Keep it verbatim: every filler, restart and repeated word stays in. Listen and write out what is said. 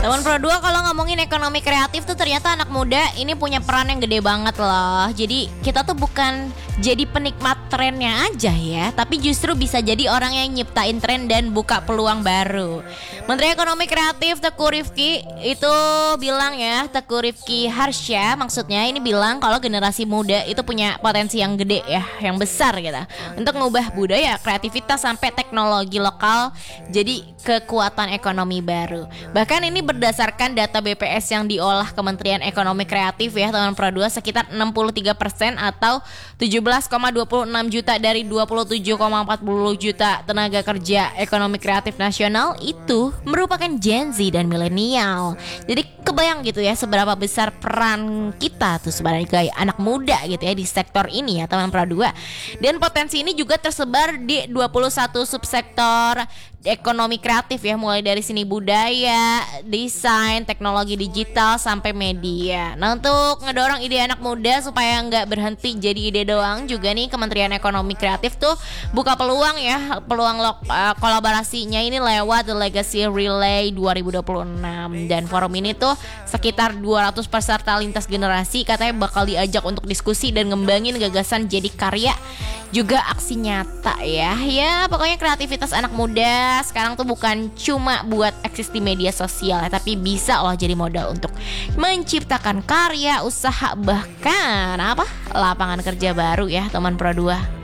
Teman Pro dua, kalau ngomongin ekonomi kreatif tuh ternyata anak muda ini punya peran yang gede banget loh. Jadi kita tuh bukan jadi penikmat trennya aja ya, tapi justru bisa jadi orang yang nyiptain tren dan buka peluang baru. Menteri Ekonomi Kreatif Teuku Rifki itu bilang ya, Teuku Rifki Harsha maksudnya ini bilang kalau generasi muda itu punya potensi yang gede ya, yang besar gitu, untuk ngubah budaya, kreativitas sampai teknologi lokal jadi kekuatan ekonomi baru. Bahkan ini berdasarkan data B P S yang diolah Kementerian Ekonomi Kreatif ya teman Pro dua, sekitar enam puluh tiga persen atau tujuh belas koma dua puluh enam juta dari dua puluh tujuh koma empat puluh juta tenaga kerja ekonomi kreatif nasional itu merupakan Gen Z dan milenial. Jadi kebayang gitu ya seberapa besar peran kita tuh sebagai anak muda gitu ya di sektor ini ya teman Pro dua. Dan potensi ini juga tersebar di dua puluh satu subsektor ekonomi kreatif ya, mulai dari seni budaya, desain, teknologi digital sampai media. Nah, untuk ngedorong ide anak muda supaya nggak berhenti jadi ide doang, juga nih Kementerian Ekonomi Kreatif tuh buka peluang ya, peluang lo- uh, kolaborasinya ini lewat The Legacy Relay dua ribu dua puluh enam. Dan forum ini tuh sekitar dua ratus peserta lintas generasi katanya bakal diajak untuk diskusi dan ngembangin gagasan jadi karya juga aksi nyata ya. Ya pokoknya kreativitas anak muda sekarang tuh bukan cuma buat eksis di media sosial ya, tapi bisa loh jadi modal untuk menciptakan karya, usaha, bahkan apa lapangan kerja baru ya teman Pro dua.